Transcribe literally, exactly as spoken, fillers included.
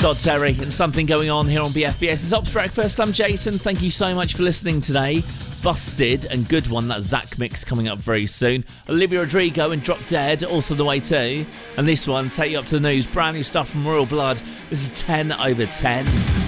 Sod Terry and Something Going On here on B F B S. It's Ops Breakfast. I'm Jason. Thank you so much for listening today. Busted and Good One, that Zach mix coming up very soon. Olivia Rodrigo and Drop Dead also the way too. And this one, take you up to the news. Brand new stuff from Royal Blood. This is ten over ten.